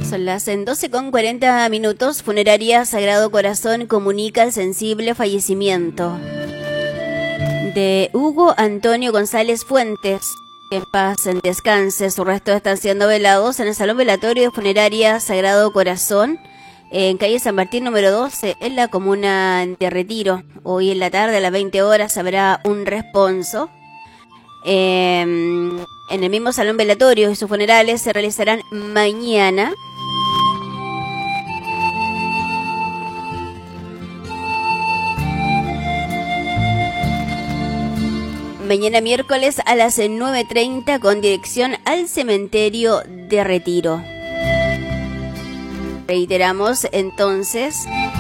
Son las 12:40. Funeraria Sagrado Corazón comunica el sensible fallecimiento de Hugo Antonio González Fuentes. Que en paz en descanse. Sus restos están siendo velados en el Salón Velatorio de Funeraria Sagrado Corazón, en calle San Martín número 12, en la comuna de Retiro. Hoy en la tarde a las 20 horas habrá un responso en el mismo Salón Velatorio, y sus funerales se realizarán mañana. Mañana miércoles a las 9:30 con dirección al cementerio de Retiro. Reiteramos entonces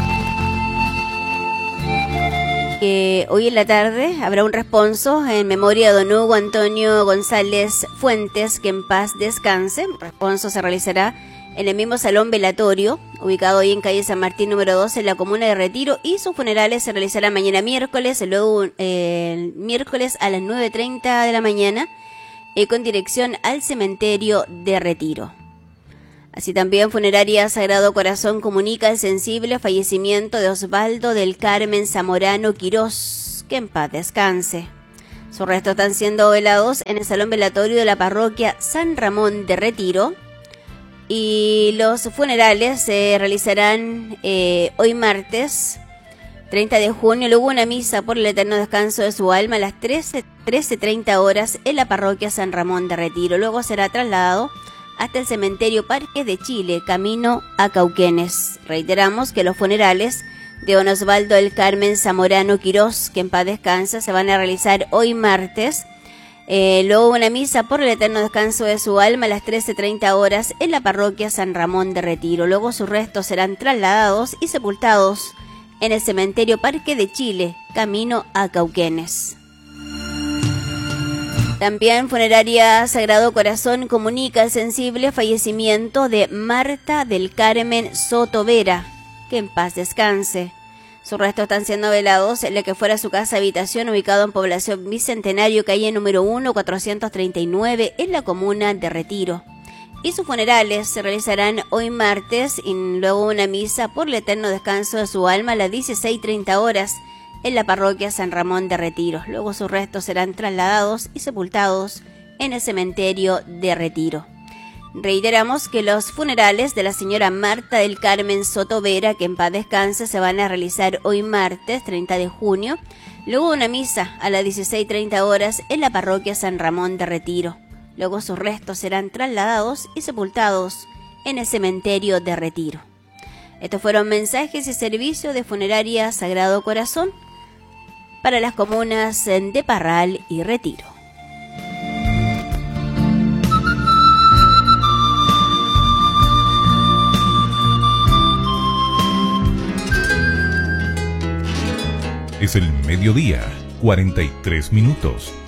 que hoy en la tarde habrá un responso en memoria de don Hugo Antonio González Fuentes, que en paz descanse. El responso se realizará en el mismo Salón Velatorio, ubicado hoy en calle San Martín número 12, en la comuna de Retiro, y sus funerales se realizarán mañana miércoles, luego miércoles a las 9:30 de la mañana, con dirección al cementerio de Retiro. Así también Funeraria Sagrado Corazón comunica el sensible fallecimiento de Osvaldo del Carmen Zamorano Quirós, que en paz descanse. Sus restos están siendo velados en el Salón Velatorio de la parroquia San Ramón de Retiro, y los funerales se realizarán hoy martes 30 de junio. Luego una misa por el eterno descanso de su alma a las 13:30 horas en la parroquia San Ramón de Retiro. Luego será trasladado hasta el cementerio Parques de Chile, camino a Cauquenes. Reiteramos que los funerales de don Osvaldo del Carmen Zamorano Quirós, que en paz descansa, se van a realizar hoy martes. Luego una misa por el eterno descanso de su alma a las 13:30 horas en la parroquia San Ramón de Retiro. Luego sus restos serán trasladados y sepultados en el cementerio Parque de Chile, camino a Cauquenes. También Funeraria Sagrado Corazón comunica el sensible fallecimiento de Marta del Carmen Soto Vera, que en paz descanse. Sus restos están siendo velados en la que fuera su casa habitación, ubicado en Población Bicentenario, calle número 1, 439, en la comuna de Retiro. Y sus funerales se realizarán hoy martes, y luego una misa por el eterno descanso de su alma a las 16:30 horas en la parroquia San Ramón de Retiro. Luego sus restos serán trasladados y sepultados en el cementerio de Retiro. Reiteramos que los funerales de la señora Marta del Carmen Soto Vera, que en paz descanse, se van a realizar hoy martes 30 de junio. Luego una misa a las 16:30 horas en la parroquia San Ramón de Retiro. Luego sus restos serán trasladados y sepultados en el cementerio de Retiro. Estos fueron mensajes y servicios de Funeraria Sagrado Corazón para las comunas de Parral y Retiro. Es el mediodía, 43 minutos.